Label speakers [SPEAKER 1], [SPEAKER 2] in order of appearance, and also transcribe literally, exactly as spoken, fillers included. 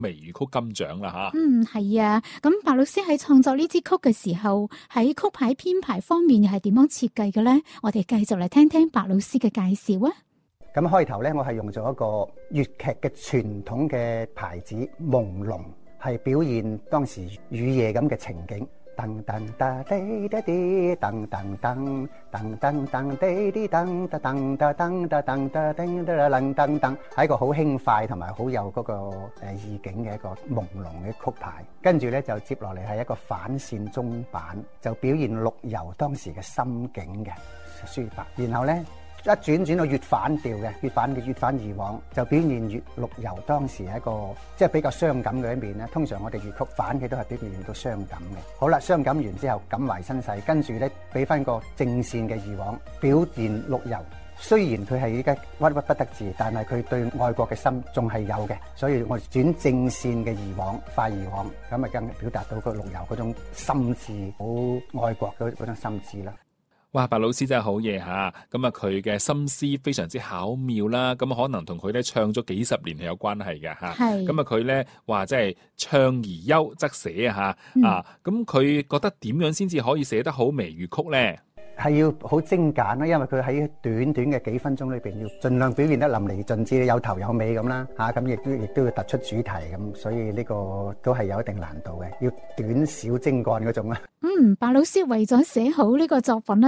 [SPEAKER 1] 微粵曲金獎啦吓。
[SPEAKER 2] 嗯，係啊。咁白老師喺創作呢支曲嘅時候，喺曲牌編排方面又係點樣設計嘅咧？我哋繼續嚟聽聽白老師嘅介紹啊。
[SPEAKER 3] 咁開頭咧，我係用咗一個粵劇嘅傳統嘅牌子朦朧，係表現當時雨夜咁嘅情景。噔噔噔滴滴滴，噔噔噔噔噔噔滴滴噔噔噔噔噔噔噔噔噔噔噔噔，係一個好輕快同埋好有嗰個誒意境嘅一個朦朧嘅曲牌。跟住咧就接落嚟係一個反線中板，就表現陸游當時嘅心境嘅抒發。然後咧，一轉轉到越反調嘅，越反嘅越反而往，就表現越陸游當時係一個即係比較傷感嘅一面咧。通常我哋粵曲反嘅都係表現到傷感嘅。好啦，傷感完之後感懷身世，跟住咧俾翻個正線嘅二往，表現陸游。雖然佢係依家鬱鬱不得志，但係佢對愛國嘅心仲係有嘅。所以我哋轉正線嘅二往，快二往，咁啊更表達到個陸游嗰種心志，好愛國嗰嗰種心志啦。
[SPEAKER 1] 哇，白老師真係好嘢吓，咁啊佢嘅心思非常之巧妙啦，咁可能同佢咧唱咗幾十年係有關係嘅吓。係，咁啊佢咧話即係唱而優則寫啊吓，嗯、啊咁佢覺得點樣先至可以寫得好微粵曲咧？
[SPEAKER 3] 係要好精簡啦，因為佢喺短短嘅幾分鐘裏邊，要盡量表現得淋漓盡致，有頭有尾咁啦嚇，咁亦都亦都要突出主題咁，所以呢個都係有一定難度嘅，要短小精幹嗰種啦。
[SPEAKER 2] 嗯，白老師為咗寫好呢個作品咧，